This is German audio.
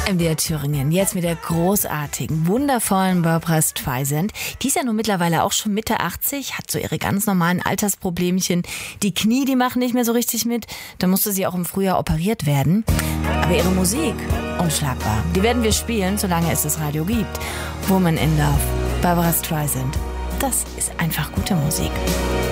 MDR Thüringen, jetzt mit der großartigen, wundervollen Barbra Streisand. Die ist ja nun mittlerweile auch schon Mitte 80, hat so ihre ganz normalen Altersproblemchen. Die Knie, die machen nicht mehr so richtig mit. Da musste sie auch im Frühjahr operiert werden. Aber ihre Musik, unschlagbar. Die werden wir spielen, solange es das Radio gibt. Woman in Love, Barbra Streisand. Das ist einfach gute Musik.